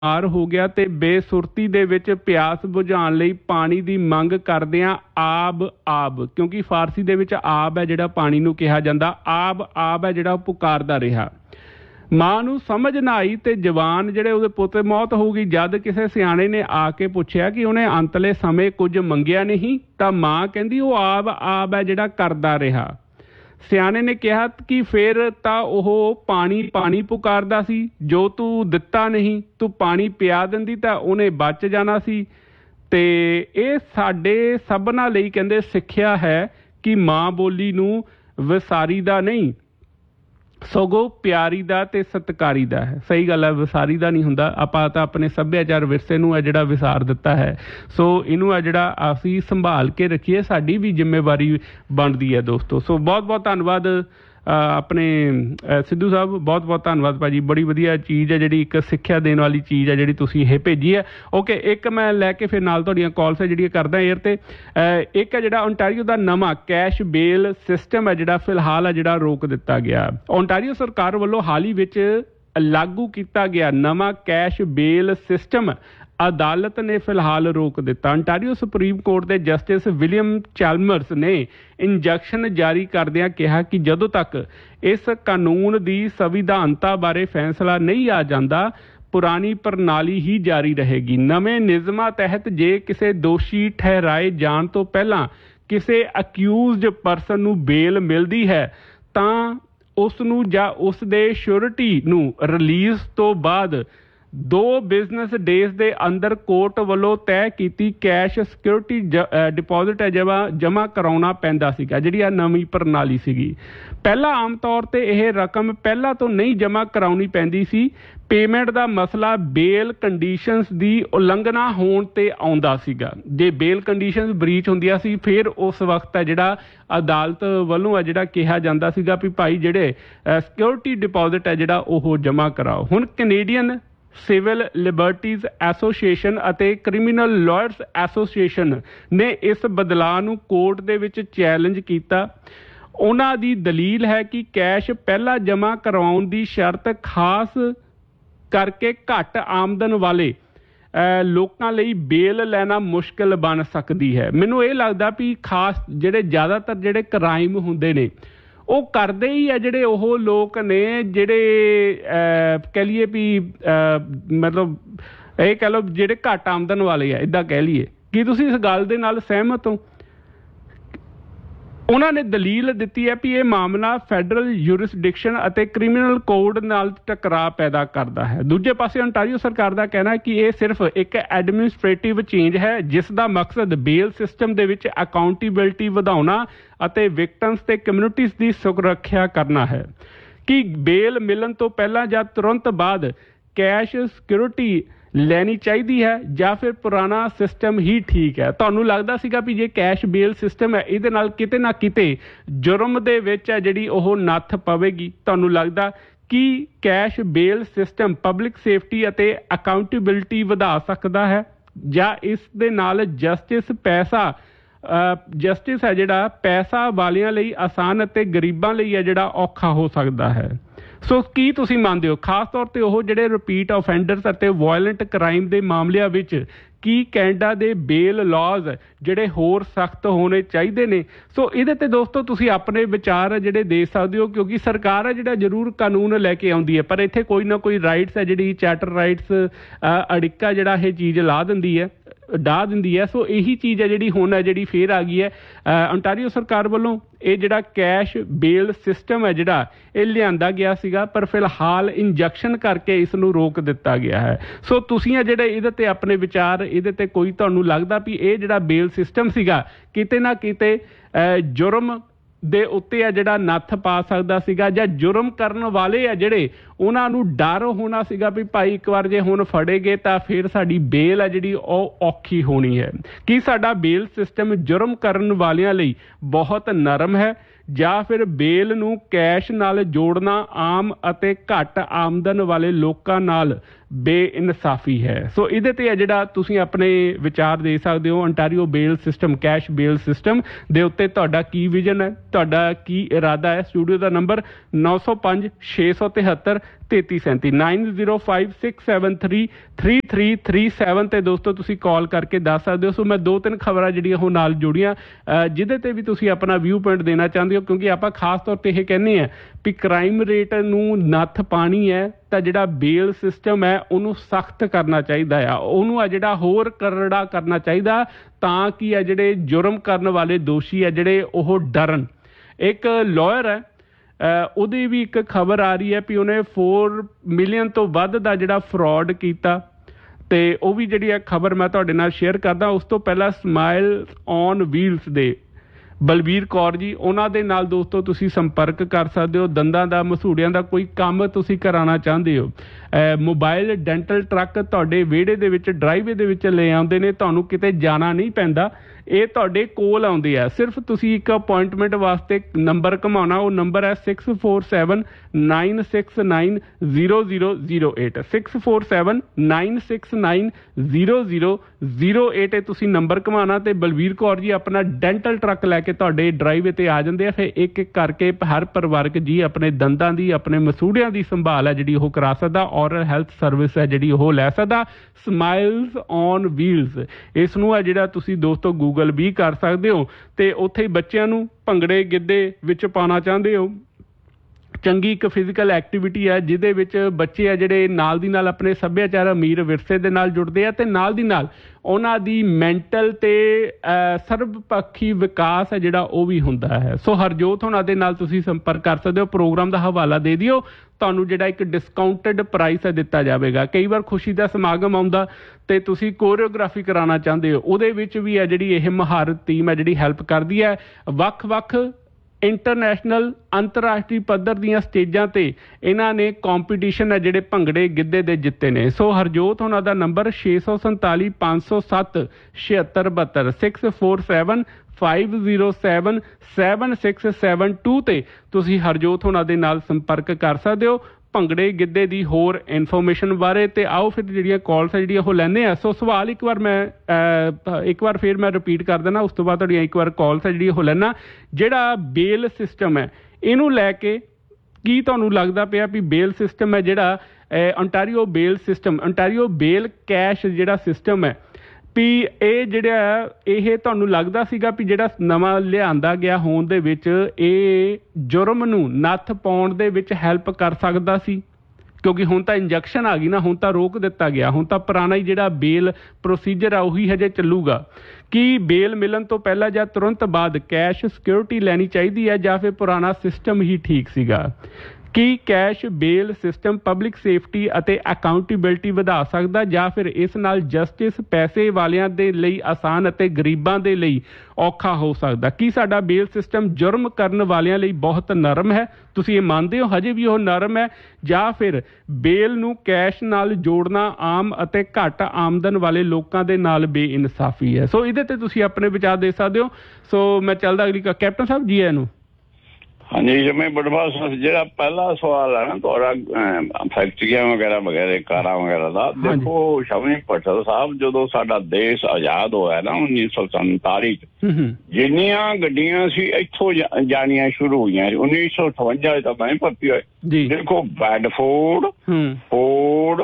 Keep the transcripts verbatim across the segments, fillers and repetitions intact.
ਬਿਮਾਰ ਹੋ ਗਿਆ ਤੇ ਬੇਸੁਰਤੀ ਦੇ ਵਿੱਚ ਪਿਆਸ ਬੁਝਾਉਣ ਲਈ ਪਾਣੀ ਦੀ ਮੰਗ ਕਰਦਿਆਂ ਆਬ ਆਬ, ਕਿਉਂਕਿ ਫਾਰਸੀ ਦੇ ਵਿੱਚ ਆਬ ਹੈ ਜਿਹੜਾ ਪਾਣੀ ਨੂੰ ਕਿਹਾ ਜਾਂਦਾ, ਆਬ ਆਬ ਹੈ ਜਿਹੜਾ ਪੁਕਾਰਦਾ ਰਿਹਾ। ਮਾਂ ਨੂੰ ਸਮਝ ਨਾ ਆਈ ਤੇ ਜਵਾਨ ਜਿਹੜੇ ਉਹਦੇ ਪੁੱਤ ਮੌਤ ਹੋ ਗਈ। ਜਦ ਕਿਸੇ ਸਿਆਣੇ ਨੇ ਆ ਕੇ ਪੁੱਛਿਆ ਕਿ ਉਹਨੇ ਅੰਤਲੇ ਸਮੇਂ ਕੁਝ ਮੰਗਿਆ ਨਹੀਂ, ਤਾਂ ਮਾਂ ਕਹਿੰਦੀ ਉਹ ਆਬ ਆਬ ਹੈ ਜਿਹੜਾ ਕਰਦਾ ਰਿਹਾ। ਸਿਆਣੇ ਨੇ ਕਿਹਾ ਕਿ ਫਿਰ ਤਾਂ ਉਹ ਪਾਣੀ ਪਾਣੀ ਪੁਕਾਰਦਾ ਸੀ, ਜੋ ਤੂੰ ਦਿੱਤਾ ਨਹੀਂ, ਤੂੰ ਪਾਣੀ ਪਿਆ ਦਿੰਦੀ ਤਾਂ ਉਹਨੇ ਬਚ ਜਾਣਾ ਸੀ। ਤੇ ਇਹ ਸਾਡੇ ਸਭਨਾਂ ਲਈ ਕਹਿੰਦੇ ਸਿੱਖਿਆ ਹੈ ਕਿ ਮਾਂ ਬੋਲੀ ਨੂੰ ਵਿਸਾਰੀ ਦਾ ਨਹੀਂ ਸਗੋਂ ਪਿਆਰੀ ਦਾ ਤੇ ਸਤਿਕਾਰੀ ਦਾ ਹੈ। ਸਹੀ ਗੱਲ ਹੈ, ਵਿਸਾਰੀ ਦਾ ਨਹੀਂ ਹੁੰਦਾ। ਆਪਾਂ ਤਾਂ ਆਪਣੇ ਸੱਭਿਆਚਾਰ ਵਿਰਸੇ ਨੂੰ ਹੈ ਜਿਹੜਾ ਵਿਸਾਰ ਦਿੱਤਾ ਹੈ। ਸੋ ਇਹਨੂੰ ਹੈ ਜਿਹੜਾ ਅਸੀਂ ਸੰਭਾਲ ਕੇ ਰੱਖੀਏ, ਸਾਡੀ ਵੀ ਜ਼ਿੰਮੇਵਾਰੀ ਬਣਦੀ ਹੈ ਦੋਸਤੋ। ਸੋ ਬਹੁਤ ਬਹੁਤ ਧੰਨਵਾਦ ਆਪਣੇ ਸਿੱਧੂ ਸਾਹਿਬ, ਬਹੁਤ ਬਹੁਤ ਧੰਨਵਾਦ ਭਾਜੀ। ਬੜੀ ਵਧੀਆ ਚੀਜ਼ ਹੈ ਜਿਹੜੀ, ਇੱਕ ਸਿੱਖਿਆ ਦੇਣ ਵਾਲੀ ਚੀਜ਼ ਹੈ ਜਿਹੜੀ ਤੁਸੀਂ ਇਹ ਭੇਜੀ ਹੈ। ਓਕੇ, ਇੱਕ ਮੈਂ ਲੈ ਕੇ ਫਿਰ ਨਾਲ ਤੁਹਾਡੀਆਂ ਕਾਲਸ ਹੈ ਜਿਹੜੀਆਂ ਕਰਦਾ ਏਅਰ 'ਤੇ। ਇੱਕ ਹੈ ਜਿਹੜਾ ਓਨਟਾਰੀਓ ਦਾ ਨਵਾਂ ਕੈਸ਼ ਬੇਲ ਸਿਸਟਮ ਹੈ ਜਿਹੜਾ ਫਿਲਹਾਲ ਹੈ ਜਿਹੜਾ ਰੋਕ ਦਿੱਤਾ ਗਿਆ। ਓਨਟਾਰੀਓ ਸਰਕਾਰ ਵੱਲੋਂ ਹਾਲ ਹੀ ਵਿੱਚ ਲਾਗੂ ਕੀਤਾ ਗਿਆ ਨਵਾਂ ਕੈਸ਼ ਬੇਲ ਸਿਸਟਮ ਅਦਾਲਤ ਨੇ ਫਿਲਹਾਲ ਰੋਕ ਦਿੱਤਾ। ਅੰਟਾਰੀਓ ਸੁਪਰੀਮ ਕੋਰਟ ਦੇ ਜਸਟਿਸ ਵਿਲੀਅਮ ਚੈਲਮਰਸ ਨੇ ਇੰਜੈਕਸ਼ਨ ਜਾਰੀ ਕਰਦਿਆਂ ਕਿਹਾ ਕਿ ਜਦੋਂ ਤੱਕ ਇਸ ਕਾਨੂੰਨ ਦੀ ਸੰਵਿਧਾਨਤਾ ਬਾਰੇ ਫੈਸਲਾ ਨਹੀਂ ਆ ਜਾਂਦਾ, ਪੁਰਾਣੀ ਪ੍ਰਣਾਲੀ ਹੀ ਜਾਰੀ ਰਹੇਗੀ। ਨਵੇਂ ਨਿਯਮਾਂ ਤਹਿਤ ਜੇ ਕਿਸੇ ਦੋਸ਼ੀ ਠਹਿਰਾਏ ਜਾਣ ਤੋਂ ਪਹਿਲਾਂ ਕਿਸੇ ਅਕਿਊਜ਼ਡ ਪਰਸਨ ਨੂੰ ਬੇਲ ਮਿਲਦੀ ਹੈ ਤਾਂ ਉਸ ਨੂੰ ਜਾਂ ਉਸ ਦੇ ਸ਼ੋਰਿਟੀ ਨੂੰ ਰਿਲੀਜ਼ ਤੋਂ ਬਾਅਦ ਦੋ ਬਿਜ਼ਨਸ ਡੇਜ਼ ਦੇ ਅੰਦਰ ਕੋਰਟ ਵੱਲੋਂ ਤੈਅ ਕੀਤੀ ਕੈਸ਼ ਸਿਕਿਉਰਿਟੀ ਡਿਪੋਜ਼ਿਟ ਹੈ ਜਮ੍ਹਾਂ ਜਮ੍ਹਾਂ ਕਰਾਉਣਾ ਪੈਂਦਾ ਸੀਗਾ, ਜਿਹੜੀ ਆ ਨਵੀਂ ਪ੍ਰਣਾਲੀ ਸੀਗੀ। ਪਹਿਲਾਂ ਆਮ ਤੌਰ 'ਤੇ ਇਹ ਰਕਮ ਪਹਿਲਾਂ ਤੋਂ ਨਹੀਂ ਜਮ੍ਹਾਂ ਕਰਾਉਣੀ ਪੈਂਦੀ ਸੀ। ਪੇਮੈਂਟ ਦਾ ਮਸਲਾ ਬੇਲ ਕੰਡੀਸ਼ਨਸ ਦੀ ਉਲੰਘਣਾ ਹੋਣ 'ਤੇ ਆਉਂਦਾ ਸੀਗਾ। ਜੇ ਬੇਲ ਕੰਡੀਸ਼ਨਸ ਬਰੀਚ ਹੁੰਦੀਆਂ ਸੀ ਫਿਰ ਉਸ ਵਕਤ ਹੈ ਜਿਹੜਾ ਅਦਾਲਤ ਵੱਲੋਂ ਹੈ ਜਿਹੜਾ ਕਿਹਾ ਜਾਂਦਾ ਸੀਗਾ ਵੀ ਭਾਈ ਜਿਹੜੇ ਸਿਕਿਉਰਿਟੀ ਡਿਪੋਜ਼ਿਟ ਹੈ ਜਿਹੜਾ ਉਹ ਜਮ੍ਹਾਂ ਕਰਾਓ। ਹੁਣ ਕੈਨੇਡੀਅਨ ਸਿਵਲ ਲਿਬਰਟੀਜ਼ ਐਸੋਸੀਏਸ਼ਨ ਅਤੇ ਕ੍ਰਿਮੀਨਲ ਲਾਇਰਸ ਐਸੋਸੀਏਸ਼ਨ ਨੇ ਇਸ ਬਦਲਾਅ ਨੂੰ ਕੋਰਟ ਦੇ ਵਿੱਚ ਚੈਲੰਜ ਕੀਤਾ। ਉਹਨਾਂ ਦੀ ਦਲੀਲ ਹੈ ਕਿ ਕੈਸ਼ ਪਹਿਲਾਂ ਜਮ੍ਹਾਂ ਕਰਵਾਉਣ ਦੀ ਸ਼ਰਤ ਖਾਸ ਕਰਕੇ ਘੱਟ ਆਮਦਨ ਵਾਲੇ ਲੋਕਾਂ ਲਈ ਬੇਲ ਲੈਣਾ ਮੁਸ਼ਕਿਲ ਬਣ ਸਕਦੀ ਹੈ। ਮੈਨੂੰ ਇਹ ਲੱਗਦਾ ਵੀ ਖਾਸ ਜਿਹੜੇ ਜ਼ਿਆਦਾਤਰ ਜਿਹੜੇ ਕ੍ਰਾਈਮ ਹੁੰਦੇ ਨੇ ਉਹ ਕਰਦੇ ਹੀ ਆ ਜਿਹੜੇ ਉਹ ਲੋਕ ਨੇ ਜਿਹੜੇ ਕਹਿ ਲਈਏ ਵੀ ਮਤਲਬ ਇਹ ਕਹਿ ਲਓ ਜਿਹੜੇ ਘੱਟ ਆਮਦਨ ਵਾਲੇ ਆ, ਇੱਦਾਂ ਕਹਿ ਲਈਏ। ਕੀ ਤੁਸੀਂ ਇਸ ਗੱਲ ਦੇ ਨਾਲ ਸਹਿਮਤ ਹੋ? ਉਹਨਾਂ ਨੇ ਦਲੀਲ ਦਿੱਤੀ ਹੈ ਵੀ ਇਹ ਮਾਮਲਾ ਫੈਡਰਲ ਯੂਰਿਸਡਿਕਸ਼ਨ ਅਤੇ ਕ੍ਰਿਮੀਨਲ ਕੋਡ ਨਾਲ ਟਕਰਾਅ ਪੈਦਾ ਕਰਦਾ ਹੈ। ਦੂਜੇ ਪਾਸੇ ਓਨਟਾਰੀਓ ਸਰਕਾਰ ਦਾ ਕਹਿਣਾ ਹੈ ਕਿ ਇਹ ਸਿਰਫ ਇੱਕ ਐਡਮਿਨਿਸਟ੍ਰੇਟਿਵ ਚੇਂਜ ਹੈ ਜਿਸ ਦਾ ਮਕਸਦ ਬੇਲ ਸਿਸਟਮ ਦੇ ਵਿੱਚ ਅਕਾਊਂਟੇਬਿਲਟੀ ਵਧਾਉਣਾ ਅਤੇ ਵਿਕਟਮਸ ਤੇ ਕਮਿਊਨਿਟੀਜ਼ ਦੀ ਸੁਰੱਖਿਆ ਕਰਨਾ ਹੈ। ਕਿ ਬੇਲ ਮਿਲਣ ਤੋਂ ਪਹਿਲਾਂ ਜਾਂ ਤੁਰੰਤ ਬਾਅਦ ਕੈਸ਼ ਸਿਕਿਉਰਿਟੀ ਲੈਣੀ ਚਾਹੀਦੀ ਹੈ ਜਾਂ ਫਿਰ ਪੁਰਾਣਾ ਸਿਸਟਮ ਹੀ ਠੀਕ ਹੈ? ਤੁਹਾਨੂੰ ਲੱਗਦਾ ਸੀਗਾ ਵੀ ਜੇ ਕੈਸ਼ ਬੇਲ ਸਿਸਟਮ ਹੈ ਇਹਦੇ ਨਾਲ ਕਿਤੇ ਨਾ ਕਿਤੇ ਜੁਰਮ ਦੇ ਵਿੱਚ ਹੈ ਜਿਹੜੀ ਉਹ ਨੱਥ ਪਵੇਗੀ? ਤੁਹਾਨੂੰ ਲੱਗਦਾ ਕਿ ਕੈਸ਼ ਬੇਲ ਸਿਸਟਮ ਪਬਲਿਕ ਸੇਫਟੀ ਅਤੇ ਅਕਾਊਂਟੇਬਿਲਟੀ ਵਧਾ ਸਕਦਾ ਹੈ ਜਾਂ ਇਸ ਦੇ ਨਾਲ ਜਸਟਿਸ ਪੈਸਾ ਜਸਟਿਸ ਹੈ ਜਿਹੜਾ ਪੈਸਾ ਵਾਲਿਆਂ ਲਈ ਆਸਾਨ ਅਤੇ ਗਰੀਬਾਂ ਲਈ ਹੈ ਜਿਹੜਾ ਔਖਾ ਹੋ ਸਕਦਾ ਹੈ? ਸੋ ਕੀ ਤੁਸੀਂ ਮੰਨਦੇ ਹੋ ਖਾਸ ਤੌਰ 'ਤੇ ਉਹ ਜਿਹੜੇ ਰਿਪੀਟ ਅਫੈਂਡਰਸ ਅਤੇ ਵਾਇਲੈਂਟ ਕ੍ਰਾਈਮ ਦੇ ਮਾਮਲਿਆਂ ਵਿੱਚ ਕੀ ਕੈਨੇਡਾ ਦੇ ਬੇਲ ਲਾਜ਼ ਜਿਹੜੇ ਹੋਰ ਸਖਤ ਹੋਣੇ ਚਾਹੀਦੇ ਨੇ? ਸੋ ਇਹਦੇ 'ਤੇ ਦੋਸਤੋ ਤੁਸੀਂ ਆਪਣੇ ਵਿਚਾਰ ਜਿਹੜੇ ਦੇ ਸਕਦੇ ਹੋ, ਕਿਉਂਕਿ ਸਰਕਾਰ ਹੈ ਜਿਹੜਾ ਜ਼ਰੂਰ ਕਾਨੂੰਨ ਲੈ ਕੇ ਆਉਂਦੀ ਹੈ ਪਰ ਇੱਥੇ ਕੋਈ ਨਾ ਕੋਈ ਰਾਈਟਸ ਹੈ ਜਿਹੜੀ ਚਾਰਟਰ ਰਾਈਟਸ ਅੜਿੱਕਾ ਜਿਹੜਾ ਇਹ ਚੀਜ਼ ਲਾ ਦਿੰਦੀ ਹੈ ਡਾਹ ਦਿੰਦੀ ਹੈ। ਸੋ ਇਹੀ ਚੀਜ਼ ਹੈ ਜਿਹੜੀ ਹੁਣ ਹੈ ਜਿਹੜੀ ਫੇਰ ਆ ਗਈ ਹੈ ਓਨਟਾਰੀਓ ਸਰਕਾਰ ਵੱਲੋਂ। ਇਹ ਜਿਹੜਾ ਕੈਸ਼ ਬੇਲ ਸਿਸਟਮ ਹੈ ਜਿਹੜਾ ਇਹ ਲਿਆਂਦਾ ਗਿਆ ਸੀਗਾ ਪਰ ਫਿਲਹਾਲ ਇੰਜੈਕਸ਼ਨ ਕਰਕੇ ਇਸ ਨੂੰ ਰੋਕ ਦਿੱਤਾ ਗਿਆ ਹੈ। ਸੋ ਤੁਸੀਂ ਆ ਜਿਹੜੇ ਇਹਦੇ 'ਤੇ ਆਪਣੇ ਵਿਚਾਰ, ਇਹਦੇ 'ਤੇ ਕੋਈ ਤੁਹਾਨੂੰ ਲੱਗਦਾ ਵੀ ਇਹ ਜਿਹੜਾ ਬੇਲ ਸਿਸਟਮ ਸੀਗਾ ਕਿਤੇ ਨਾ ਕਿਤੇ ਜੁਰਮ ਦੇ ਉੱਤੇ ਆ ਜਿਹੜਾ ਨੱਥ ਪਾ ਸਕਦਾ ਸੀਗਾ ਜਾਂ ਜੁਰਮ ਕਰਨ ਵਾਲੇ ਆ ਜਿਹੜੇ ਉਹਨਾਂ ਨੂੰ ਡਰ ਹੋਣਾ ਸੀਗਾ ਵੀ ਭਾਈ ਇੱਕ ਵਾਰ ਜੇ ਹੁਣ ਫੜੇ ਗਏ ਤਾਂ ਫਿਰ ਸਾਡੀ ਬੇਲ ਆ ਜਿਹੜੀ ਉਹ ਔਖੀ ਹੋਣੀ ਹੈ? ਕੀ ਸਾਡਾ ਬੇਲ ਸਿਸਟਮ ਜੁਰਮ ਕਰਨ ਵਾਲਿਆਂ ਲਈ ਬਹੁਤ ਨਰਮ ਹੈ ਜਾਂ ਫਿਰ ਬੇਲ ਨੂੰ ਕੈਸ਼ ਨਾਲ ਜੋੜਨਾ ਆਮ ਅਤੇ ਘੱਟ ਆਮਦਨ ਵਾਲੇ ਲੋਕਾਂ ਨਾਲ ਬੇਇਨਸਾਫੀ ਹੈ। ਸੋ ਇਹਦੇ ਤੇ ਹੈ ਜਿਹੜਾ ਤੁਸੀਂ ਆਪਣੇ ਵਿਚਾਰ ਦੇ ਸਕਦੇ ਹੋ। ਅੰਟਾਰੀਓ ਬੇਲ ਸਿਸਟਮ, ਕੈਸ਼ ਬੇਲ ਸਿਸਟਮ ਦੇ ਉੱਤੇ ਤੁਹਾਡਾ ਕੀ ਵਿਜ਼ਨ ਹੈ, ਤੁਹਾਡਾ ਕੀ ਇਰਾਦਾ ਹੈ? ਸਟੂਡੀਓ ਦਾ ਨੰਬਰ ਨੌ ਸੌ ਪੰਜ ਛੇ ਸੌ ਤਿਹੱਤਰ ਤੇਤੀ ਸੈਂਤੀ nine zero five six seven three three three three seven ਤੇ ਦੋਸਤੋ ਤੁਸੀਂ ਕਾਲ ਕਰਕੇ ਦੱਸ ਸਕਦੇ ਹੋ। ਸੋ ਮੈਂ ਦੋ ਤਿੰਨ ਖਬਰਾਂ ਜਿਹੜੀਆਂ ਉਹ ਨਾਲ ਜੋੜੀਆਂ ਜਿਹਦੇ ਤੇ ਵੀ ਤੁਸੀਂ ਆਪਣਾ ਵਿਊ ਪੁਆਇੰਟ ਦੇਣਾ ਚਾਹੁੰਦੇ ਹੋ, ਕਿਉਂਕਿ ਆਪਾਂ ਖਾਸ ਤੌਰ ਤੇ ਇਹ ਕਹਿੰਦੇ ਹਾਂ ਵੀ ਕ੍ਰਾਈਮ ਰੇਟ ਨੂੰ ਨੱਥ ਪਾਣੀ ਹੈ ਤਾਂ ਜਿਹੜਾ ਬੇਲ ਸਿਸਟਮ ਹੈ ਉਹਨੂੰ ਸਖਤ ਕਰਨਾ ਚਾਹੀਦਾ ਆ, ਉਹਨੂੰ ਆ ਜਿਹੜਾ ਹੋਰ ਕਰੜਾ ਕਰਨਾ ਚਾਹੀਦਾ ਤਾਂ ਕਿ ਆ ਜਿਹੜੇ ਜੁਰਮ ਕਰਨ ਵਾਲੇ ਦੋਸ਼ੀ ਆ ਜਿਹੜੇ ਉਹ ਡਰਨ। ਇੱਕ ਲਾਇਰ ਹੈ, ਉਹਦੀ ਵੀ ਇੱਕ ਖਬਰ ਆ ਰਹੀ ਹੈ ਵੀ ਉਹਨੇ ਫੋਰ ਮਿਲੀਅਨ ਤੋਂ ਵੱਧ ਦਾ ਜਿਹੜਾ ਫਰੋਡ ਕੀਤਾ, ਤੇ ਉਹ ਵੀ ਜਿਹੜੀ ਹੈ ਖਬਰ ਮੈਂ ਤੁਹਾਡੇ ਨਾਲ ਸ਼ੇਅਰ ਕਰਦਾ। ਉਸ ਤੋਂ ਪਹਿਲਾਂ ਸਮਾਈਲ ਔਨ ਵੀਲਸ ਦੇ ਬਲਬੀਰ ਕੌਰ ਜੀ, ਉਹਨਾਂ ਦੇ ਨਾਲ ਦੋਸਤੋ ਤੁਸੀਂ ਸੰਪਰਕ ਕਰ ਸਕਦੇ ਹੋ। ਦੰਦਾਂ ਦਾ, ਮਸੂੜਿਆਂ ਦਾ ਕੋਈ ਕੰਮ ਤੁਸੀਂ ਕਰਾਉਣਾ ਚਾਹੁੰਦੇ ਹੋ, ਮੋਬਾਈਲ ਡੈਂਟਲ ਟਰੱਕ ਤੁਹਾਡੇ ਵਿਹੜੇ ਦੇ ਵਿੱਚ, ਡਰਾਈਵੇ ਦੇ ਵਿੱਚ ਲੈ ਆਉਂਦੇ ਨੇ, ਤੁਹਾਨੂੰ ਕਿਤੇ ਜਾਣਾ ਨਹੀਂ ਪੈਂਦਾ, ਇਹ ਤੁਹਾਡੇ ਕੋਲ ਆਉਂਦੇ ਆ। ਸਿਰਫ ਤੁਸੀਂ ਇੱਕ ਅਪੁਆਇੰਟਮੈਂਟ ਵਾਸਤੇ ਨੰਬਰ ਘੁਮਾਉਣਾ, ਉਹ ਨੰਬਰ ਹੈ six four seven nine six nine zero zero zero eight six four seven nine six nine zero zero zero eight ਤੁਸੀਂ ਨੰਬਰ ਘੁਮਾਉਣਾ ਤੇ ਬਲਬੀਰ ਕੌਰ ਜੀ ਆਪਣਾ ਡੈਂਟਲ ਟਰੱਕ ਲੈ ਕੇ ਤੁਹਾਡੇ ਡਰਾਈਵੇ ਤੇ ਆ ਜਾਂਦੇ ਆ। ਫਿਰ ਇੱਕ ਇੱਕ ਕਰਕੇ ਹਰ ਪਰਿਵਾਰਕ ਜੀ ਆਪਣੇ ਦੰਦਾਂ ਦੀ, ਆਪਣੇ ਮਸੂੜਿਆਂ ਦੀ ਸੰਭਾਲ ਹੈ ਜਿਹੜੀ ਉਹ ਕਰਾ ਸਕਦਾ, ਔਰਲ ਹੈਲਥ ਸਰਵਿਸ ਹੈ ਜਿਹੜੀ ਉਹ ਲੈ ਸਕਦਾ। ਸਮਾਈਲਸ ਔਨ ਵੀਲਸ, ਇਸ ਨੂੰ ਹੈ ਜਿਹੜਾ ਤੁਸੀਂ ਦੋਸਤੋ ਗੂਗਲ ਵੀ ਕਰ ਸਕਦੇ ਹੋ। ਤੇ ਉੱਥੇ ਬੱਚਿਆਂ ਨੂੰ ਭੰਗੜੇ ਗਿੱਧੇ ਵਿੱਚ ਪਾਉਣਾ ਚਾਹੁੰਦੇ ਹੋ, ਚੰਗੀ ਇੱਕ ਫਿਜ਼ੀਕਲ ਐਕਟੀਵਿਟੀ ਹੈ ਜਿਹਦੇ ਵਿੱਚ ਬੱਚੇ ਆ ਜਿਹੜੇ ਨਾਲ ਦੀ ਨਾਲ ਆਪਣੇ ਸੱਭਿਆਚਾਰ ਅਮੀਰ ਵਿਰਸੇ ਦੇ ਨਾਲ ਜੁੜਦੇ ਆ ਤੇ ਨਾਲ ਦੀ ਨਾਲ ਉਹਨਾਂ ਦੀ ਮੈਂਟਲ ਤੇ ਸਰਬਪੱਖੀ ਵਿਕਾਸ ਹੈ ਜਿਹੜਾ ਉਹ ਵੀ ਹੁੰਦਾ ਹੈ। ਸੋ ਹਰਜੋਤ ਹੋਣਾ ਦੇ ਨਾਲ ਤੁਸੀਂ ਸੰਪਰਕ ਕਰ ਸਕਦੇ ਹੋ। ਪ੍ਰੋਗਰਾਮ ਦਾ ਹਵਾਲਾ ਦੇ ਦਿਓ, ਤੁਹਾਨੂੰ ਜਿਹੜਾ ਇੱਕ ਡਿਸਕਾਊਂਟਡ ਪ੍ਰਾਈਸ ਹੈ ਦਿੱਤਾ ਜਾਵੇਗਾ। ਕਈ ਵਾਰ ਖੁਸ਼ੀ ਦਾ ਸਮਾਗਮ ਆਉਂਦਾ ਤੇ ਤੁਸੀਂ ਕੋਰੀਓਗ੍ਰਾਫੀ ਕਰਾਉਣਾ ਚਾਹੁੰਦੇ ਹੋ, ਉਹਦੇ ਵਿੱਚ ਵੀ ਹੈ ਜਿਹੜੀ ਇਹ ਮਹਾਰਤ ਟੀਮ ਹੈ ਜਿਹੜੀ ਹੈਲਪ ਕਰਦੀ ਹੈ। ਵੱਖ-ਵੱਖ ਇੰਟਰਨੈਸ਼ਨਲ, ਅੰਤਰਰਾਸ਼ਟਰੀ ਪੱਧਰ ਦੀਆਂ ਸਟੇਜਾਂ ਤੇ ਇਹਨਾਂ ਨੇ ਕੰਪੀਟੀਸ਼ਨ ਹੈ ਜਿਹੜੇ ਭੰਗੜੇ ਗਿੱਧੇ ਦੇ ਜਿੱਤੇ ਨੇ। ਸੋ ਹਰਜੋਤ ਉਹਨਾਂ ਦਾ ਨੰਬਰ ਛੇ ਸੌ ਸੰਤਾਲੀ ਪੰਜ ਸੌ ਸੱਤ ਛਿਹੱਤਰ ਬਹੱਤਰ six four seven five zero seven seven six seven to ਤੇ ਤੁਸੀਂ ਹਰਜੋਤ ਉਹਨਾਂ ਦੇ ਨਾਲ ਸੰਪਰਕ ਕਰ ਸਕਦੇ ਹੋ ਭੰਗੜੇ ਗਿੱਧੇ ਦੀ ਹੋਰ ਇਨਫੋਰਮੇਸ਼ਨ ਬਾਰੇ। ਤੇ ਆਓ ਫਿਰ ਜਿਹੜੀਆਂ ਕਾਲਸ ਹੈ ਜਿਹੜੀਆਂ ਉਹ ਲੈਂਦੇ ਆ। ਸੋ ਸਵਾਲ ਇੱਕ ਵਾਰ ਮੈਂ ਇੱਕ ਵਾਰ ਫਿਰ ਮੈਂ ਰਿਪੀਟ ਕਰ ਦਿੰਦਾ, ਉਸ ਤੋਂ ਬਾਅਦ ਤੁਹਾਡੀਆਂ ਇੱਕ ਵਾਰ ਕਾਲਸ ਹੈ ਜਿਹੜੀ ਉਹ ਲੈਣਾ। ਜਿਹੜਾ ਬੇਲ ਸਿਸਟਮ ਹੈ ਇਹਨੂੰ ਲੈ ਕੇ ਕੀ ਤੁਹਾਨੂੰ ਲੱਗਦਾ ਪਿਆ ਵੀ ਬੇਲ ਸਿਸਟਮ ਹੈ ਜਿਹੜਾ ਅੰਟਾਰੀਓ ਬੇਲ ਸਿਸਟਮ, ਅੰਟਾਰੀਓ ਬੇਲ ਕੈਸ਼ ਜਿਹੜਾ ਸਿਸਟਮ ਹੈ ਵੀ ਇਹ ਜਿਹੜਾ ਇਹ ਤੁਹਾਨੂੰ ਲੱਗਦਾ ਸੀਗਾ ਵੀ ਜਿਹੜਾ ਨਵਾਂ ਲਿਆਂਦਾ ਗਿਆ ਹੋਣ ਦੇ ਵਿੱਚ ਇਹ ਜੁਰਮ ਨੂੰ ਨੱਥ ਪਾਉਣ ਦੇ ਵਿੱਚ ਹੈਲਪ ਕਰ ਸਕਦਾ ਸੀ? ਕਿਉਂਕਿ ਹੁਣ ਤਾਂ ਇੰਜੈਕਸ਼ਨ ਆ ਗਈ ਨਾ, ਹੁਣ ਤਾਂ ਰੋਕ ਦਿੱਤਾ ਗਿਆ, ਹੁਣ ਤਾਂ ਪੁਰਾਣਾ ਹੀ ਜਿਹੜਾ ਬੇਲ ਪ੍ਰੋਸੀਜਰ ਆ ਉਹੀ ਹਜੇ ਚੱਲੂਗਾ। ਕੀ ਬੇਲ ਮਿਲਣ ਤੋਂ ਪਹਿਲਾਂ ਜਾਂ ਤੁਰੰਤ ਬਾਅਦ ਕੈਸ਼ ਸਿਕਿਉਰਿਟੀ ਲੈਣੀ ਚਾਹੀਦੀ ਹੈ ਜਾਂ ਫਿਰ ਪੁਰਾਣਾ ਸਿਸਟਮ ਹੀ ਠੀਕ ਸੀਗਾ? ਕੀ ਕੈਸ਼ ਬੇਲ ਸਿਸਟਮ ਪਬਲਿਕ ਸੇਫਟੀ ਅਤੇ ਅਕਾਊਂਟੇਬਿਲਟੀ ਵਧਾ ਸਕਦਾ ਜਾਂ ਫਿਰ ਇਸ ਨਾਲ ਜਸਟਿਸ ਪੈਸੇ ਵਾਲਿਆਂ ਦੇ ਲਈ ਆਸਾਨ ਅਤੇ ਗਰੀਬਾਂ ਦੇ ਲਈ ਔਖਾ ਹੋ ਸਕਦਾ? ਕੀ ਸਾਡਾ ਬੇਲ ਸਿਸਟਮ ਜੁਰਮ ਕਰਨ ਵਾਲਿਆਂ ਲਈ ਬਹੁਤ ਨਰਮ ਹੈ? ਤੁਸੀਂ ਇਹ ਮੰਨਦੇ ਹੋ ਹਜੇ ਵੀ ਉਹ ਨਰਮ ਹੈ ਜਾਂ ਫਿਰ ਬੇਲ ਨੂੰ ਕੈਸ਼ ਨਾਲ ਜੋੜਨਾ ਆਮ ਅਤੇ ਘੱਟ ਆਮਦਨ ਵਾਲੇ ਲੋਕਾਂ ਦੇ ਨਾਲ ਬੇਇਨਸਾਫੀ ਹੈ? ਸੋ ਇਹਦੇ ਤੇ ਤੁਸੀਂ ਆਪਣੇ ਵਿਚਾਰ ਦੇ ਸਕਦੇ ਹੋ। ਸੋ ਮੈਂ ਚੱਲਦਾ ਅਗਲੀ ਕੈਪਟਨ ਸਾਹਿਬ ਜੀ ਇਹਨੂੰ। ਹਾਂਜੀ, ਜਿਵੇਂ ਬਡਵਾਸ ਜਿਹੜਾ ਪਹਿਲਾ ਸਵਾਲ ਹੈ ਨਾ ਤੁਹਾਡਾ ਫੈਕਟਰੀਆਂ ਵਗੈਰਾ ਵਗੈਰਾ ਕਾਰਾਂ ਵਗੈਰਾ ਦਾ, ਦੇਖੋ ਸ਼ਵਨੀ ਭੱਟਲ ਸਾਹਿਬ ਜਦੋਂ ਸਾਡਾ ਦੇਸ਼ ਆਜ਼ਾਦ ਹੋਇਆ ਨਾ ਉੱਨੀ ਸੌ ਸੰਤਾਲੀ ਚ ਜਿੰਨੀਆਂ ਗੱਡੀਆਂ ਸੀ ਇੱਥੋਂ ਜਾਣੀਆਂ ਸ਼ੁਰੂ ਹੋਈਆਂ। ਉੱਨੀ ਸੌ ਅਠਵੰਜਾ ਤਾਂ ਮੈਂ ਭਰਤੀ ਹੋਏ। ਦੇਖੋ ਬੈਡਫੋਰਡ, ਫੋਰਡ,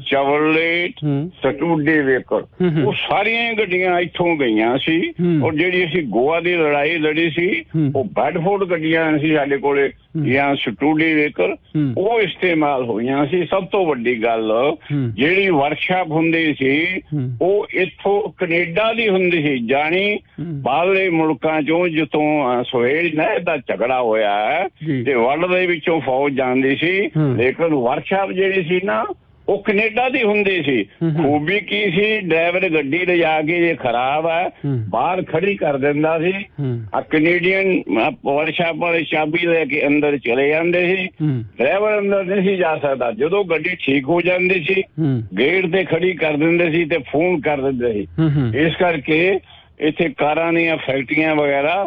ਚਵਰਲੇਟ, ਸਟੂਡੇਵੇਕਰ, ਉਹ ਸਾਰੀਆਂ ਗੱਡੀਆਂ ਇੱਥੋਂ ਗਈਆਂ ਸੀ। ਔਰ ਜਿਹੜੀ ਅਸੀਂ ਗੋਆ ਦੀ ਲੜਾਈ ਲੜੀ ਸੀ ਉਹ ਬੈਡਫੋਰਡ ਗੱਡੀਆਂ ਸੀ ਸਾਡੇ ਕੋਲੇ ਜਾਂ ਸਟੂਡੇਵੇਕਰ, ਉਹ ਇਸਤੇਮਾਲ ਹੋਈਆਂ ਸੀ। ਸਭ ਤੋਂ ਵੱਡੀ ਗੱਲ ਜਿਹੜੀ ਵਰਕਸ਼ਾਪ ਹੁੰਦੀ ਸੀ ਉਹ ਇੱਥੋਂ ਕੈਨੇਡਾ ਦੀ ਹੁੰਦੀ ਸੀ, ਜਾਣੀ ਬਾਹਰਲੇ ਮੁਲਕਾਂ ਚੋਂ ਜਿੱਥੋਂ ਸੁਹੇਜ ਨਹਿਰ ਦਾ ਝਗੜਾ ਹੋਇਆ ਹੈ ਤੇ ਵਰਲਡ ਦੇ ਵਿੱਚੋਂ ਫੌਜ ਜਾਂਦੀ ਸੀ, ਲੇਕਿਨ ਵਰਕਸ਼ਾਪ ਜਿਹੜੀ ਸੀ ਨਾ ਉਹ ਕੈਨੇਡਾ ਦੀ ਹੁੰਦੀ ਸੀ। ਖੂਬੀ ਕੀ ਸੀ, ਡਰਾਈਵਰ ਗੱਡੀ ਲਿਜਾ ਕੇ ਜੇ ਖਰਾਬ ਹੈ ਬਾਹਰ ਖੜੀ ਕਰ ਦਿੰਦਾ ਸੀ, ਆ ਕੈਨੇਡੀਅਨ ਵਰਕਸ਼ਾਪ ਵਾਲੇ ਚਾਬੀ ਲੈ ਕੇ ਅੰਦਰ ਚਲੇ ਜਾਂਦੇ ਸੀ, ਡਰਾਈਵਰ ਅੰਦਰ ਨਹੀਂ ਸੀ ਜਾ ਸਕਦਾ। ਜਦੋਂ ਗੱਡੀ ਠੀਕ ਹੋ ਜਾਂਦੀ ਸੀ ਗੇਟ ਤੇ ਖੜੀ ਕਰ ਦਿੰਦੇ ਸੀ ਤੇ ਫੋਨ ਕਰ ਦਿੰਦੇ ਸੀ। ਇਸ ਕਰਕੇ ਇੱਥੇ ਕਾਰਾਂ ਦੀਆਂ ਫੈਕਟਰੀਆਂ ਵਗੈਰਾ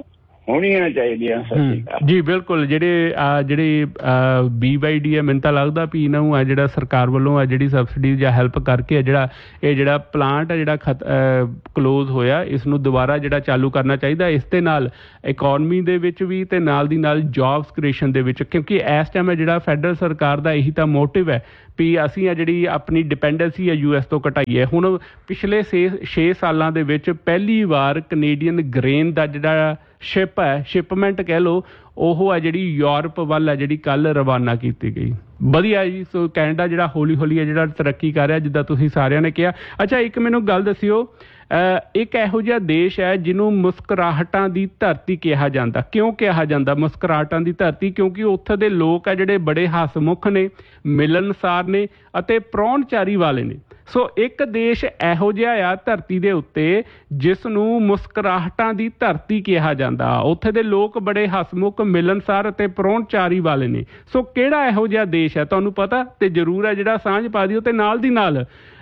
ਹੋਣੀਆਂ ਚਾਹੀਦੀਆਂ। ਜੀ ਬਿਲਕੁਲ, ਜਿਹੜੇ ਜਿਹੜੇ ਬੀ ਵਾਈ ਡੀ ਹੈ, ਮੈਨੂੰ ਤਾਂ ਲੱਗਦਾ ਵੀ ਇਹਨਾਂ ਨੂੰ ਆ ਜਿਹੜਾ ਸਰਕਾਰ ਵੱਲੋਂ ਆ ਜਿਹੜੀ ਸਬਸਿਡੀ ਜਾਂ ਹੈਲਪ ਕਰਕੇ ਜਿਹੜਾ ਇਹ ਜਿਹੜਾ ਪਲਾਂਟ ਹੈ ਜਿਹੜਾ ਖਤ ਕਲੋਜ਼ ਹੋਇਆ, ਇਸ ਨੂੰ ਦੁਬਾਰਾ ਜਿਹੜਾ ਚਾਲੂ ਕਰਨਾ ਚਾਹੀਦਾ। ਇਸ ਦੇ ਨਾਲ ਇਕੋਨਮੀ ਦੇ ਵਿੱਚ ਵੀ ਤੇ ਨਾਲ ਦੀ ਨਾਲ ਜੌਬਸ ਕ੍ਰੀਏਸ਼ਨ ਦੇ ਵਿੱਚ, ਕਿਉਂਕਿ ਇਸ ਟਾਈਮ ਹੈ ਜਿਹੜਾ ਫੈਡਰਲ ਸਰਕਾਰ ਦਾ ਇਹੀ ਤਾਂ ਮੋਟਿਵ ਹੈ ਵੀ ਅਸੀਂ ਆ ਜਿਹੜੀ ਆਪਣੀ ਡਿਪੈਂਡੈਂਸੀ ਹੈ ਯੂ ਐਸ ਤੋਂ ਘਟਾਈਏ। ਹੁਣ ਪਿਛਲੇ ਛੇ ਛੇ ਸਾਲਾਂ ਦੇ ਵਿੱਚ ਪਹਿਲੀ ਵਾਰ ਕੈਨੇਡੀਅਨ ਗ੍ਰੇਨ ਦਾ ਜਿਹੜਾ ਸ਼ਿਪ ਹੈ, ਸ਼ਿਪਮੈਂਟ ਕਹਿ ਲਓ, ਉਹ ਹੈ ਜਿਹੜੀ ਯੂਰਪ ਵੱਲ ਹੈ ਜਿਹੜੀ ਕੱਲ੍ਹ ਰਵਾਨਾ ਕੀਤੀ ਗਈ। ਵਧੀਆ ਜੀ। ਸੋ ਕੈਨੇਡਾ ਜਿਹੜਾ ਹੌਲੀ ਹੌਲੀ ਹੈ ਜਿਹੜਾ ਤਰੱਕੀ ਕਰ ਰਿਹਾ, ਜਿੱਦਾਂ ਤੁਸੀਂ ਸਾਰਿਆਂ ਨੇ ਕਿਹਾ। ਅੱਛਾ, ਇੱਕ ਮੈਨੂੰ ਗੱਲ ਦੱਸਿਓ, ਇੱਕ ਇਹੋ ਜਿਹਾ ਦੇਸ਼ ਹੈ ਜਿਹਨੂੰ ਮੁਸਕਰਾਹਟਾਂ ਦੀ ਧਰਤੀ ਕਿਹਾ ਜਾਂਦਾ। ਕਿਉਂ ਕਿਹਾ ਜਾਂਦਾ ਮੁਸਕਰਾਹਟਾਂ ਦੀ ਧਰਤੀ? ਕਿਉਂਕਿ ਉੱਥੇ ਦੇ ਲੋਕ ਹੈ ਜਿਹੜੇ ਬੜੇ ਹਸਮੁਖ ਨੇ, ਮਿਲਣਸਾਰ ਨੇ ਅਤੇ ਪ੍ਰਾਹੁਣਚਾਰੀ ਵਾਲੇ ਨੇ। ਸੋ ਇੱਕ ਦੇਸ਼ ਇਹੋ ਜਿਹਾ ਆ ਧਰਤੀ ਦੇ ਉੱਤੇ ਜਿਸ ਨੂੰ ਮੁਸਕਰਾਹਟਾਂ ਦੀ ਧਰਤੀ ਕਿਹਾ ਜਾਂਦਾ। ਉੱਥੇ ਦੇ ਲੋਕ ਬੜੇ ਹਸਮੁਖ, ਮਿਲਣਸਾਰ ਅਤੇ ਪ੍ਰਾਹੁਣਚਾਰੀ ਵਾਲੇ ਨੇ। ਸੋ ਕਿਹੜਾ ਇਹੋ ਜਿਹਾ ਦੇਸ਼ ਹੈ ਤੁਹਾਨੂੰ ਪਤਾ? ਤੇ ਜ਼ਰੂਰ ਹੈ ਜਿਹੜਾ ਸਾਂਝ ਪਾ ਦਿਓ। ਤੇ ਨਾਲ ਦੀ ਨਾਲ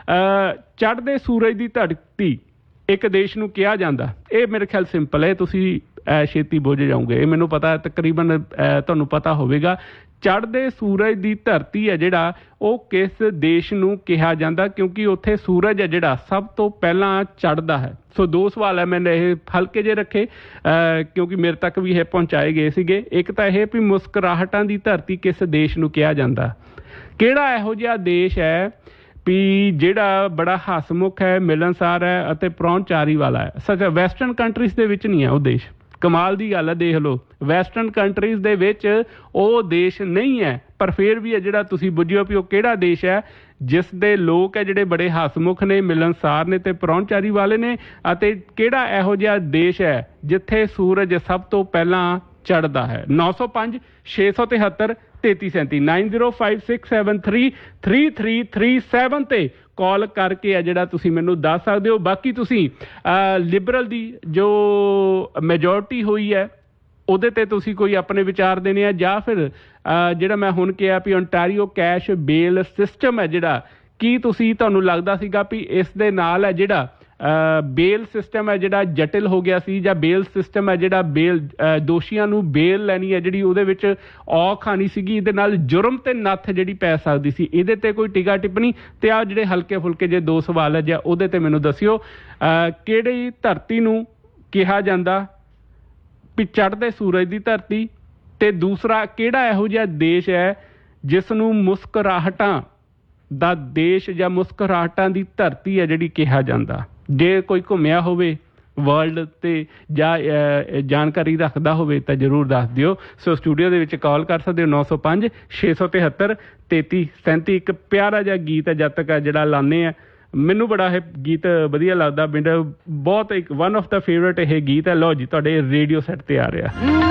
ਚੜ੍ਹਦੇ ਸੂਰਜ ਦੀ ਧਰਤੀ ਇੱਕ ਦੇਸ਼ ਨੂੰ ਕਿਹਾ ਜਾਂਦਾ। ਇਹ ਮੇਰੇ ਖਿਆਲ ਸਿੰਪਲ ਹੈ, ਤੁਸੀਂ ਛੇਤੀ ਬੁੱਝ ਜਾਓਗੇ। ਇਹ ਮੈਨੂੰ ਪਤਾ ਤਕਰੀਬਨ ਤੁਹਾਨੂੰ ਪਤਾ ਹੋਵੇਗਾ। ਚੜ੍ਹਦੇ ਸੂਰਜ ਦੀ ਧਰਤੀ ਹੈ ਜਿਹੜਾ ਉਹ ਕਿਸ ਦੇਸ਼ ਨੂੰ ਕਿਹਾ ਜਾਂਦਾ? ਕਿਉਂਕਿ ਉੱਥੇ ਸੂਰਜ ਹੈ ਜਿਹੜਾ ਸਭ ਤੋਂ ਪਹਿਲਾਂ ਚੜ੍ਹਦਾ ਹੈ। ਸੋ ਦੋ ਸਵਾਲ ਹੈ, ਮੈंने ਇਹ ਹਲਕੇ ਜਿਹੇ ਰੱਖੇ ਕਿਉਂਕਿ ਮੇਰੇ ਤੱਕ ਵੀ ਇਹ ਪਹੁੰਚਾਏ ਗਏ ਸੀਗੇ। ਇੱਕ ਤਾਂ ਇਹ ਵੀ ਮੁਸਕਰਾਹਟਾਂ ਦੀ ਧਰਤੀ ਕਿਸ ਦੇਸ਼ ਨੂੰ ਕਿਹਾ ਜਾਂਦਾ? ਕਿਹੜਾ ਇਹੋ ਜਿਹਾ ਦੇਸ਼ ਹੈ ਵੀ ਜਿਹੜਾ ਬੜਾ ਹਸਮੁਖ ਹੈ, ਮਿਲਣਸਾਰ ਹੈ ਅਤੇ ਪ੍ਰਾਹੁਣਚਾਰੀ ਵਾਲਾ ਹੈ? ਸੱਚ, ਵੈਸਟਰਨ ਕੰਟਰੀਜ਼ ਦੇ ਵਿੱਚ ਨਹੀਂ ਹੈ ਉਹ ਦੇਸ਼। ਕਮਾਲ ਦੀ ਗੱਲ ਹੈ, ਦੇਖ ਲਓ, ਵੈਸਟਰਨ ਕੰਟਰੀਜ਼ ਦੇ ਵਿੱਚ ਉਹ ਦੇਸ਼ ਨਹੀਂ ਹੈ। ਪਰ ਫਿਰ ਵੀ ਹੈ ਜਿਹੜਾ ਤੁਸੀਂ ਬੁੱਝਿਓ ਵੀ ਉਹ ਕਿਹੜਾ ਦੇਸ਼ ਹੈ ਜਿਸ ਦੇ ਲੋਕ ਹੈ ਜਿਹੜੇ ਬੜੇ ਹਸਮੁਖ ਨੇ, ਮਿਲਣਸਾਰ ਨੇ ਤੇ ਪ੍ਰਾਹੁਣਚਾਰੀ ਵਾਲੇ ਨੇ। ਅਤੇ ਕਿਹੜਾ ਇਹੋ ਜਿਹਾ ਦੇਸ਼ ਹੈ ਜਿੱਥੇ ਸੂਰਜ ਸਭ ਤੋਂ ਪਹਿਲਾਂ ਚੜ੍ਹਦਾ ਹੈ? ਨੌ ਸੌ ਪੰਜ ਛੇ ਸੌ ਤਿਹੱਤਰ ਤੇਤੀ ਸੈਂਤੀ nine zero five six seven three three three three seven ਤੇ ਕਾਲ ਕਰਕੇ ਆ ਜਿਹੜਾ ਤੁਸੀਂ ਮੈਨੂੰ ਦੱਸ ਸਕਦੇ ਹੋ। ਬਾਕੀ ਤੁਸੀਂ ਲਿਬਰਲ ਦੀ ਜੋ ਮੈਜੋਰਟੀ ਹੋਈ ਹੈ ਉਹਦੇ ਤੇ ਤੁਸੀਂ ਕੋਈ ਆਪਣੇ ਵਿਚਾਰ ਦੇਣੇ ਆ, ਜਾਂ ਫਿਰ ਜਿਹੜਾ ਮੈਂ ਹੁਣ ਕਿਹਾ ਵੀ ਓਨਟਾਰੀਓ ਕੈਸ਼ ਬੇਲ ਸਿਸਟਮ ਹੈ ਜਿਹੜਾ, ਕੀ ਤੁਸੀਂ ਤੁਹਾਨੂੰ ਲੱਗਦਾ ਸੀਗਾ ਵੀ ਇਸ ਦੇ ਨਾਲ ਹੈ ਜਿਹੜਾ ਬੇਲ ਸਿਸਟਮ ਹੈ ਜਿਹੜਾ ਜਟਿਲ ਹੋ ਗਿਆ ਸੀ, ਜਾਂ ਬੇਲ ਸਿਸਟਮ ਹੈ ਜਿਹੜਾ ਬੇਲ ਦੋਸ਼ੀਆਂ ਨੂੰ ਬੇਲ ਲੈਣੀ ਹੈ ਜਿਹੜੀ ਉਹਦੇ ਵਿੱਚ ਔਖ ਆਉਣੀ ਸੀਗੀ, ਇਹਦੇ ਨਾਲ ਜੁਰਮ ਤੇ ਨੱਥ ਜਿਹੜੀ ਪੈ ਸਕਦੀ ਸੀ? ਇਹਦੇ ਤੇ ਕੋਈ ਟੀਕਾ ਟਿੱਪਣੀ? ਤੇ ਆਹ ਜਿਹੜੇ ਹਲਕੇ ਫੁਲਕੇ ਜੇ ਦੋ ਸਵਾਲ ਹੈ ਜਾਂ ਉਹਦੇ ਤੇ ਮੈਨੂੰ ਦੱਸਿਓ ਕਿਹੜੀ ਧਰਤੀ ਨੂੰ ਕਿਹਾ ਜਾਂਦਾ ਵੀ ਚੜ੍ਹਦੇ ਸੂਰਜ ਦੀ ਧਰਤੀ? ਤੇ ਦੂਸਰਾ ਕਿਹੜਾ ਇਹੋ ਜਿਹਾ ਦੇਸ਼ ਹੈ ਜਿਸ ਨੂੰ ਮੁਸਕਰਾਹਟਾਂ ਦਾ ਦੇਸ਼ ਜਾਂ ਮੁਸਕਰਾਹਟਾਂ ਦੀ ਧਰਤੀ ਹੈ ਜਿਹੜੀ ਕਿਹਾ ਜਾਂਦਾ? ਜੇ ਕੋਈ ਘੁੰਮਿਆ ਹੋਵੇ ਵਰਲਡ ਤੇ ਜਾਂ ਜਾਣਕਾਰੀ ਰੱਖਦਾ ਹੋਵੇ ਤਾਂ ਜ਼ਰੂਰ ਦੱਸ ਦਿਓ। ਸੋ ਸਟੂਡੀਓ ਦੇ ਵਿੱਚ ਕਾਲ ਕਰ ਸਕਦੇ ਹੋ ਨੌ ਸੌ ਪੰਜ ਛੇ ਸੌ ਤਿਹੱਤਰ ਤੇਤੀ ਸੈਂਤੀ। ਇੱਕ ਪਿਆਰਾ ਜਿਹਾ ਗੀਤ ਹੈ ਜਦ ਤੱਕ ਜਿਹੜਾ ਲਾਉਂਦੇ ਆ, ਮੈਨੂੰ ਬੜਾ ਇਹ ਗੀਤ ਵਧੀਆ ਲੱਗਦਾ, ਮੈਨੂੰ ਬਹੁਤ ਇੱਕ ਵਨ ਆਫ ਦਾ ਫੇਵਰਟ ਇਹ ਗੀਤ ਹੈ। ਲਓ ਜੀ, ਤੁਹਾਡੇ ਰੇਡੀਓ ਸੈੱਟ ਤੇ ਆ ਰਿਹਾ।